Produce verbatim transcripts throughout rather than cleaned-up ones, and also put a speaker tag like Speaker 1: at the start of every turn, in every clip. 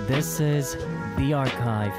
Speaker 1: This is The Archive.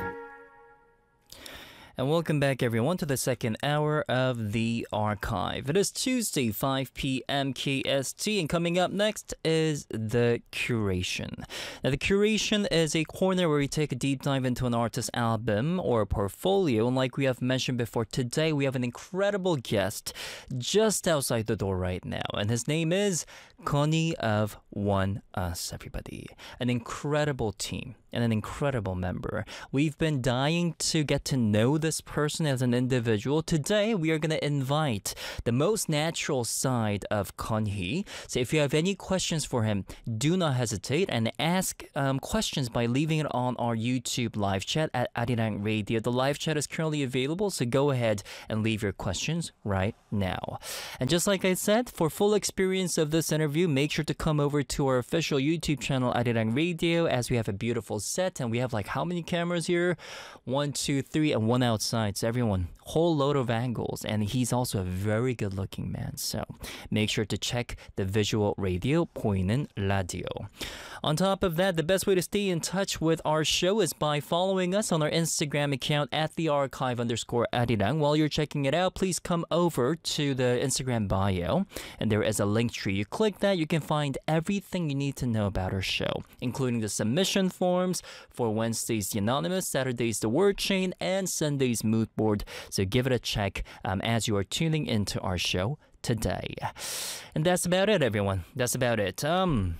Speaker 1: And welcome back everyone to the second hour of The Archive. It is Tuesday, five p.m. K S T, and coming up next is The Curation. Now, The Curation is a corner where we take a deep dive into an artist's album or portfolio, and like we have mentioned before, today we have an incredible guest just outside the door right now, and his name is Connie of ONEUS, everybody. An incredible team and an incredible member. We've been dying to get to know this person as an individual. Today, we are going to invite the most natural side of Connie. So if you have any questions for him, do not hesitate and ask um, questions by leaving it on our YouTube live chat at Arirang Radio. The live chat is currently available, so go ahead and leave your questions right now. And just like I said, for full experience of this interview, make sure to come over to our official YouTube channel, Arirang Radio, as we have a beautiful set, and we have like how many cameras here? One, two, three, and one outside. So everyone, whole load of angles, and he's also a very good looking man. So make sure to check the visual radio, 보이는 라디오. On top of that, the best way to stay in touch with our show is by following us on our Instagram account at the archive underscore Arirang. While you're checking it out, please come over to the Instagram bio, and there is a link tree. You click that, you can find everything you need to know about our show, including the submission forms for Wednesday's The Anonymous, Saturday's The Word Chain, and Sunday's Mood Board. So give it a check um, as you are tuning into our show today. And that's about it, everyone. That's about it. Um...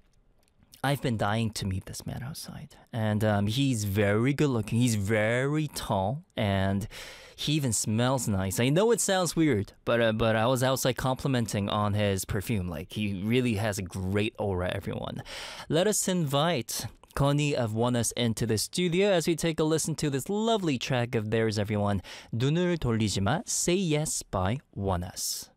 Speaker 1: I've been dying to meet this man outside, and um, he's very good looking, he's very tall, and he even smells nice. I know it sounds weird, but uh, but I was outside complimenting on his perfume. Like, he really has a great aura, everyone. Let us invite Connie of ONEUS into the studio as we take a listen to this lovely track of theirs, everyone. 눈을 돌리지 마, Say Yes by ONEUS.